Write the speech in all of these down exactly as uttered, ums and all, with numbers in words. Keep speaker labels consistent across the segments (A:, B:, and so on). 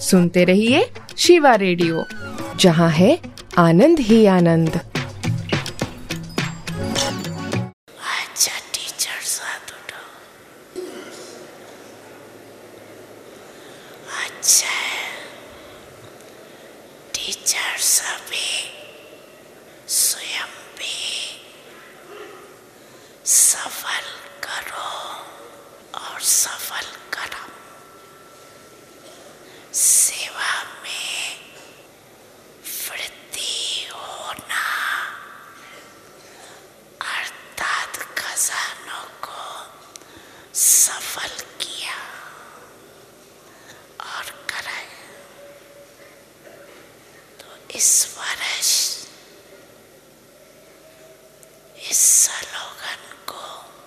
A: सुनते रहिए शिवा रेडियो, जहाँ है आनंद ही आनंद।
B: अच्छा टीचर साथ उठो। अच्छा टीचर सभी स्वयं भी सफल करो और सफल करो। सेवा में वृद्धि होना अर्थात खजानों को सफल किया और कराया। तो इस वर्ष इस स्लोगन को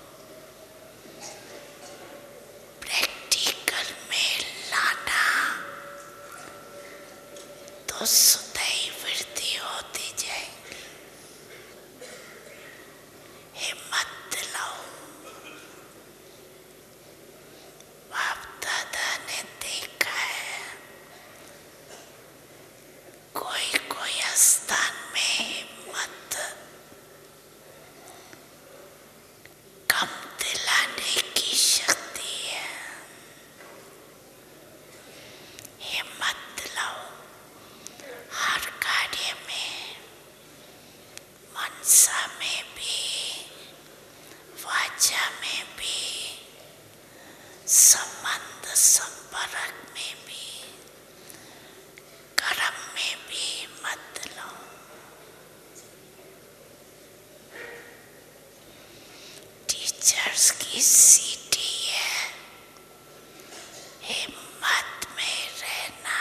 B: प्रैक्टिकल में लाना तो स्वतः वृद्धि होती जाएगी। हिम्मत दिलाओ। बाप दादा ने देखा है कोई कोई स्थान में हिम्मत कम दिलाने की शक्ति है। हिम्मत दिलाओ हर कार्य में, मनसा में भी, वाचा में भी, संबंध संपर्क में भी, कर्म में भी हिम्मत दिलाओ। टीचर्स की सीटी है हिम्मत में रहना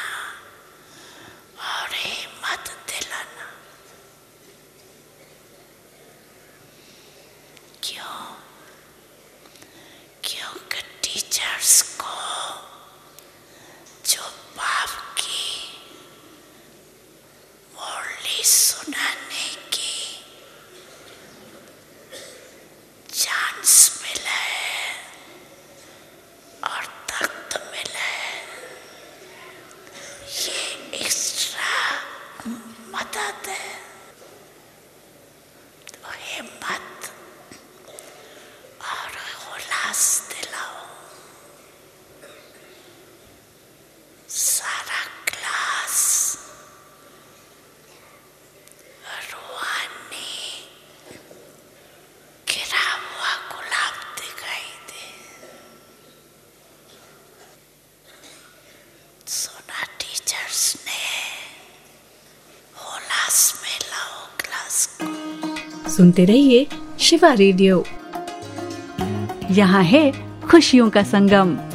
B: और हिम्मत दिलाना। क्यों? क्योंकि टीचर्स को जो बाप की मुरली सुनाने की चांस मिला है और तख्त मिला है, ये एक्स्ट्रा मदद है। तो हिम्मत और उल्लास दिलाओ। सारा क्लास रूहानी गिरा हुआ गुलाब दिखाई दे। सुना टीचर्स ने, उल्लास में लाओ क्लास को।
C: सुनते रहिए शिवा रेडियो, यहाँ है खुशियों का संगम।